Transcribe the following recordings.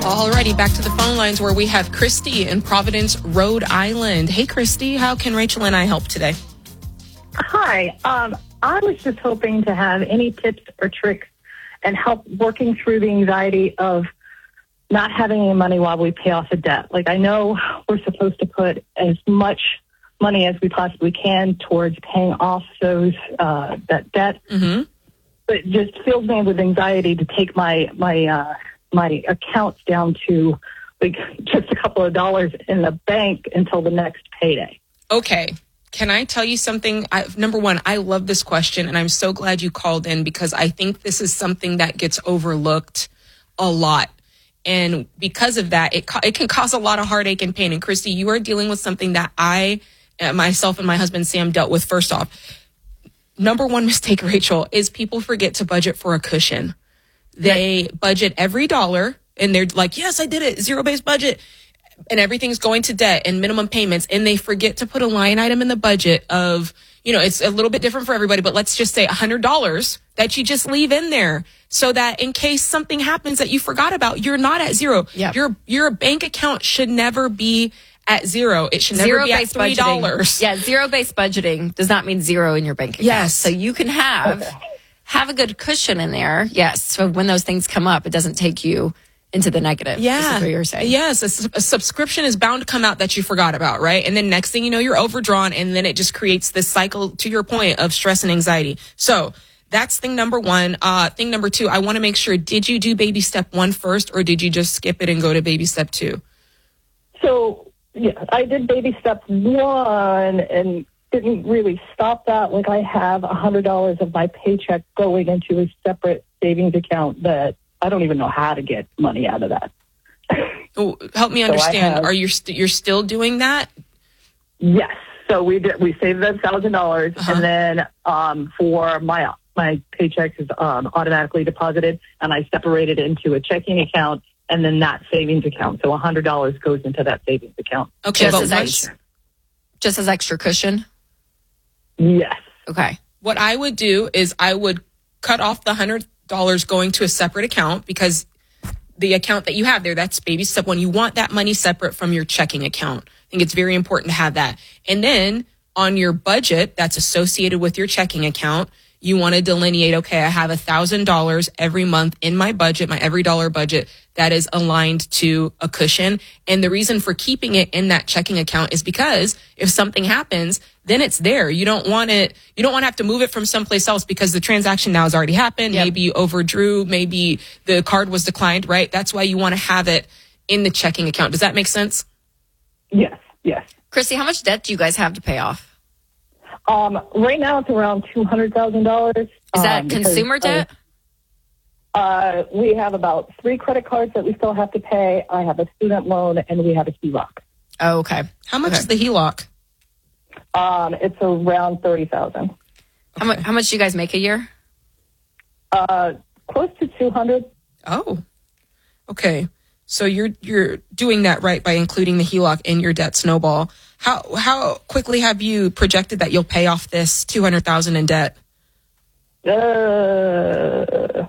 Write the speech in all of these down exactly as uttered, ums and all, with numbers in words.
Alrighty, back to the phone lines where we have Christy in Providence, Rhode Island. Hey, Christy, how can Rachel and I help today? Hi. Um, I was just hoping to have any tips or tricks and help working through the anxiety of not having any money while we pay off a debt. Like, I know we're supposed to put as much money as we possibly can towards paying off those uh, that debt, Mm-hmm. but it just fills me with anxiety to take my my uh, my accounts down to like just a couple of dollars in the bank until the next payday. Okay. Can I tell you something? I, number one, I love this question, and I'm so glad you called in because I think this is something that gets overlooked a lot. And because of that, it it can cause a lot of heartache and pain. And Christy, you are dealing with something that I, uh, myself and my husband Sam dealt with. First off, number one mistake, Rachel, is people forget to budget for a cushion. They budget every dollar, and they're like, yes, I did it, zero-based budget. And everything's going to debt and minimum payments, and they forget to put a line item in the budget of, you know, it's a little bit different for everybody, but let's just say one hundred dollars that you just leave in there so that in case something happens that you forgot about, you're not at zero. Yep. Your your bank account should never be at zero. It should never be at three dollars. Yeah, zero-based budgeting does not mean zero in your bank account. Yes. So you can have, have a good cushion in there, yes, so when those things come up, it doesn't take you into the negative. Yeah. This is what you're saying. Yes. A, a subscription is bound to come out that you forgot about, right? And then next thing you know, you're overdrawn, and then it just creates this cycle, to your point, of stress and anxiety. So that's thing number one. Uh, thing number two, I want to make sure, did you do baby step one first, or did you just skip it and go to baby step two? So, yeah, I did baby step one and didn't really stop that. Like, I have one hundred dollars of my paycheck going into a separate savings account that I don't even know how to get money out of that. Oh, help me So I understand. have- Are you st- you're still doing that? Yes. So we did, we saved that thousand dollars, Uh-huh. and then um, for my my paycheck is um, automatically deposited, and I separated it into a checking account and then that savings account. So one hundred dollars goes into that savings account. Okay, Just but as, once, extra, just as extra cushion? Yes. Okay. what I would do is I would cut off the one hundred dollars going to a separate account, because the account that you have there, that's baby step one. You want that money separate from your checking account. I think it's very important to have that. And then on your budget that's associated with your checking account, you want to delineate, okay, I have one thousand dollars every month in my budget, my every dollar budget that is aligned to a cushion. And the reason for keeping it in that checking account is because if something happens, then it's there. You don't want it, you don't want to have to move it from someplace else because the transaction now has already happened. Yep. Maybe you overdrew, maybe the card was declined, right? That's why you want to have it in the checking account. Does that make sense? Yes. Yes. Christy, how much debt do you guys have to pay off? Um, right now it's around two hundred thousand dollars. Is that um, consumer because, debt? Uh, we have about three credit cards that we still have to pay. I have a student loan, and we have a H E L O C. Oh, okay. How much Okay. is the H E L O C? Um, it's around thirty thousand. How, much, how much do you guys make a year? Uh, close to two hundred. Oh, okay. So you're you're doing that right by including the H E L O C in your debt snowball. How how quickly have you projected that you'll pay off this two hundred thousand in debt? Uh,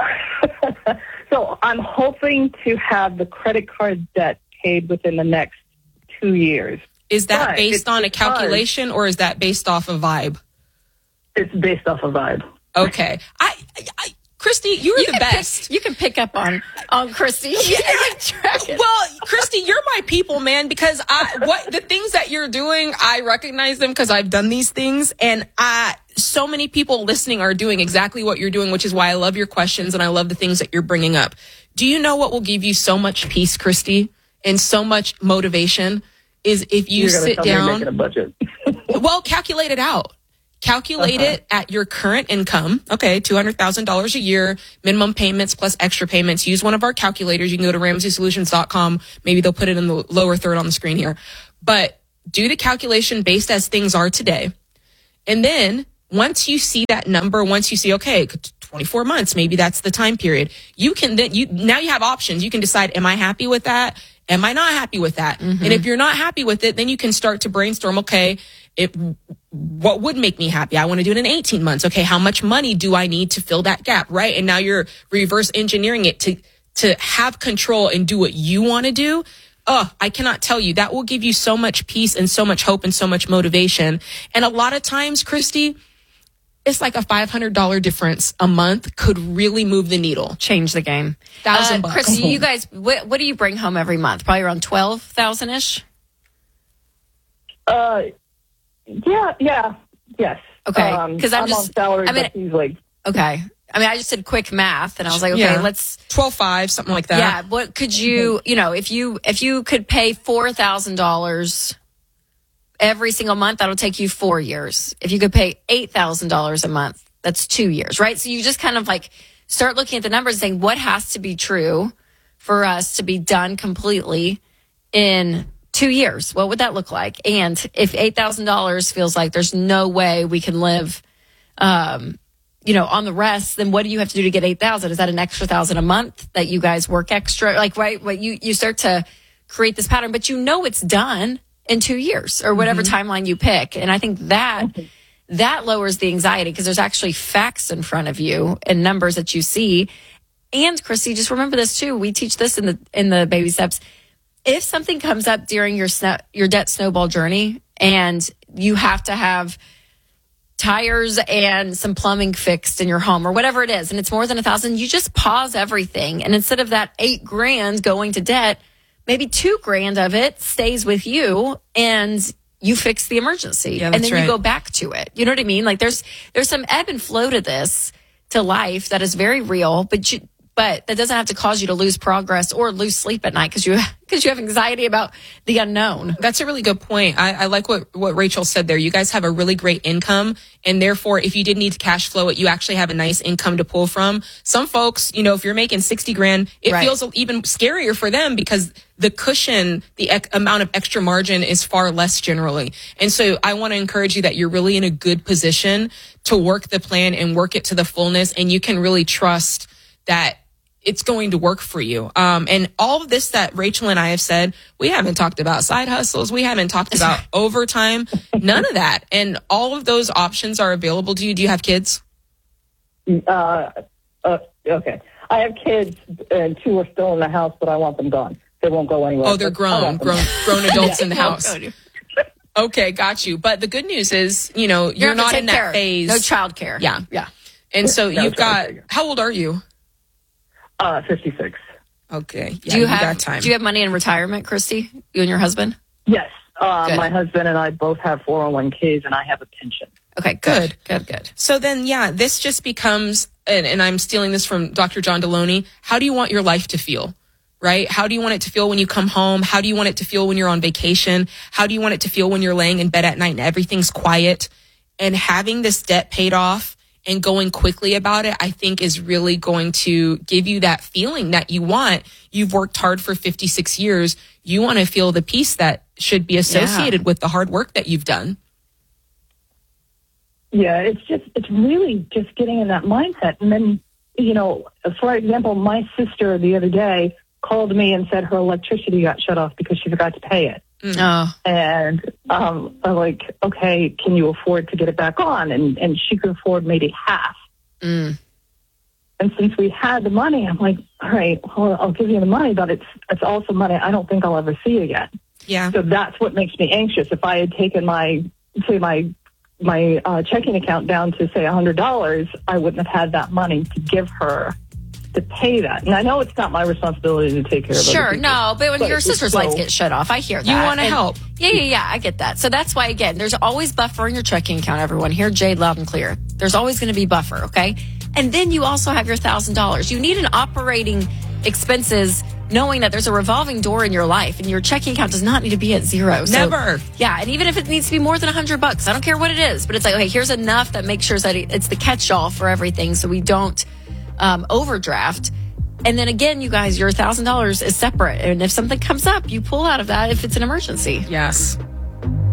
so I'm hoping to have the credit card debt paid within the next two years. Is that But based it's on a because- calculation, or is that based off a vibe? It's based off a vibe. Okay, I, I, I Christy, you're You the can best. Pick, you can pick up on, on Christy. You can track it. Well, Christy, you're my people, man, because I what the things that you're doing, I recognize them because I've done these things, and I so many people listening are doing exactly what you're doing, which is why I love your questions and I love the things that you're bringing up. Do you know what will give you so much peace, Christy, and so much motivation is if you You're gonna sit tell me you're down. making a budget. Well, calculate it out. Calculate Uh-huh. it at your current income. Okay, two hundred thousand dollars a year, minimum payments plus extra payments. Use one of our calculators. You can go to ramsey solutions dot com. Maybe they'll put it in the lower third on the screen here. But do the calculation based as things are today. And then once you see that number, once you see, okay, twenty-four months, maybe that's the time period, you can then, you now you have options. You can decide, am I happy with that? Am I not happy with that? Mm-hmm. And if you're not happy with it, then you can start to brainstorm, okay, it, what would make me happy? I want to do it in eighteen months. Okay, how much money do I need to fill that gap, right? And now you're reverse engineering it to to have control and do what you want to do, oh, I cannot tell you, that will give you so much peace and so much hope and so much motivation. And a lot of times, Christy, it's like a five hundred dollars difference a month could really move the needle. Change the game. Thousand uh, bucks. Chris, you guys, what, what do you bring home every month? Probably around twelve thousand ish? Uh, yeah, yeah, yes. Okay. Um, Cause I'm, I'm just, on salary, I mean, but usually. Okay. I mean, I just did quick math and I was like, okay, Yeah. let's twelve five, something like that. Yeah. What could you, you know, if you, if you could pay four thousand dollars every single month, that'll take you four years. If you could pay eight thousand dollars a month, that's two years, right? So you just kind of like start looking at the numbers and saying, what has to be true for us to be done completely in two years? What would that look like? And if eight thousand dollars feels like there's no way we can live, um, you know, on the rest, then what do you have to do to get eight thousand? Is that an extra thousand a month that you guys work extra? Like, right, what you, you start to create this pattern, but you know it's done in two years or whatever mm-hmm. timeline you pick. And I think that that lowers the anxiety because there's actually facts in front of you and numbers that you see. And Christy, just remember this too. We teach this in the in the baby steps. If something comes up during your snow, your debt snowball journey and you have to have tires and some plumbing fixed in your home or whatever it is, and it's more than a thousand, you just pause everything. And instead of that eight grand going to debt, maybe two grand of it stays with you and you fix the emergency. Yeah, and then right. you go back to it. You know what I mean? Like there's, there's some ebb and flow to this, to life that is very real, but you, but that doesn't have to cause you to lose progress or lose sleep at night because you, because you have anxiety about the unknown. That's a really good point. I, I like what, what Rachel said there. You guys have a really great income. And therefore, if you did need to cash flow it, you actually have a nice income to pull from. Some folks, you know, if you're making sixty grand, it Right. feels even scarier for them because the cushion, the ec- amount of extra margin is far less generally. And so I want to encourage you that you're really in a good position to work the plan and work it to the fullness. And you can really trust that it's going to work for you. Um, and all of this that Rachel and I have said, we haven't talked about side hustles. We haven't talked about overtime, none of that. And all of those options are available to you. Do you have kids? Uh, uh, okay. I have kids and two are still in the house, but I want them gone. They won't go anywhere. Oh, they're grown, grown, grown adults in the house. Go to- Okay, got you. But the good news is, you know, you're, have to not take in that care. phase. No child care. Yeah. Yeah. And so No you've got, childcare. how old are you? Uh, fifty-six. Okay. Yeah, Do you got have time. Do you have money in retirement, Christy? You and your husband? Yes. Uh, Good. my husband and I both have four oh one k's and I have a pension. Okay, good, good, good. So then, yeah, this just becomes, and, and I'm stealing this from Doctor John Deloney. How do you want your life to feel, right? How do you want it to feel when you come home? How do you want it to feel when you're on vacation? How do you want it to feel when you're laying in bed at night and everything's quiet? And having this debt paid off and going quickly about it, I think is really going to give you that feeling that you want. You've worked hard for fifty-six years. You want to feel the peace that should be associated Yeah. with the hard work that you've done. Yeah, it's just, it's really just getting in that mindset. And then, you know, for example, my sister the other day called me and said her electricity got shut off because she forgot to pay it. Oh, And um, I'm like, okay, can you afford to get it back on? And and she could afford maybe half. mm. And since we had the money, I'm like, all right, well, I'll give you the money, but it's it's also money I don't think I'll ever see again. Yeah. So that's what makes me anxious. If I had taken my, say, my my uh, checking account down to, say, one hundred dollars, I wouldn't have had that money to give her to pay that. And I know it's not my responsibility to take care of Sure, other people, no, but when but your it's sister's so- lights get shut off, I hear that. You wanna And- help. Yeah, yeah, yeah, I get that. So that's why, again, there's always buffer in your checking account, everyone. Hear Jade loud and clear. There's always going to be buffer, okay? And then you also have your one thousand dollars. You need an operating expenses knowing that there's a revolving door in your life and your checking account does not need to be at zero. So, Never. yeah, and even if it needs to be more than one hundred bucks, I don't care what it is, but it's like, okay, here's enough that makes sure that it's the catch-all for everything so we don't um, overdraft. And then again, you guys, your one thousand dollars is separate. And if something comes up, you pull out of that if it's an emergency. Yes.